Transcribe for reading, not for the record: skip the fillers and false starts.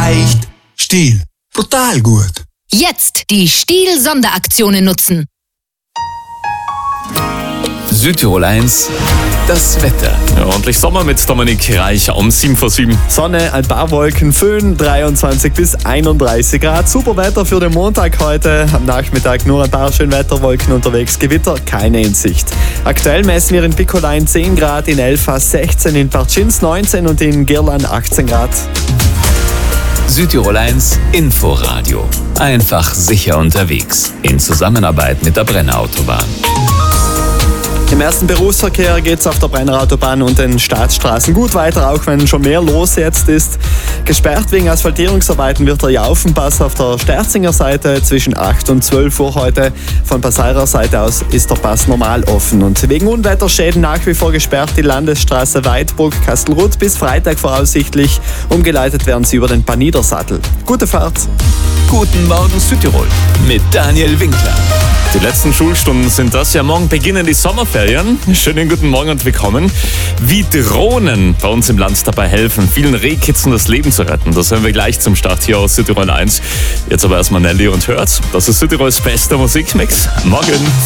Leicht. Stiel. Brutal gut. Jetzt die Stiel-Sonderaktionen nutzen. Südtirol 1, das Wetter. Ja, ordentlich Sommer mit Dominik Reicher um 7:07. Sonne, ein paar Wolken, Föhn 23 bis 31 Grad. Super Wetter für den Montag heute. Am Nachmittag nur ein paar Schönwetterwolken unterwegs. Gewitter keine in Sicht. Aktuell messen wir in Picolein 10 Grad, in Elfa 16, in Partschins 19 und in Girland 18 Grad. Südtirol 1 Inforadio. Einfach sicher unterwegs. In Zusammenarbeit mit der Brenner Autobahn. Im ersten Berufsverkehr geht es auf der Brenner Autobahn und den Staatsstraßen gut weiter, auch wenn schon mehr los jetzt ist. Gesperrt wegen Asphaltierungsarbeiten wird der Jaufenpass auf der Sterzinger Seite zwischen 8 und 12 Uhr heute. Von Passeirer Seite aus ist der Pass normal offen. Und wegen Unwetterschäden nach wie vor gesperrt die Landesstraße Weidburg-Kastelruth bis Freitag voraussichtlich. Umgeleitet werden sie über den Panidersattel. Gute Fahrt! Guten Morgen Südtirol mit Daniel Winkler. Die letzten Schulstunden sind das. Ja, morgen beginnen die Sommerferien. Schönen guten Morgen und willkommen. Wie Drohnen bei uns im Land dabei helfen, vielen Rehkitzen das Leben zu retten. Das hören wir gleich zum Start hier aus Südtirol 1. Jetzt aber erstmal Nelly und hört. Das ist Südtirols bester Musikmix. Morgen.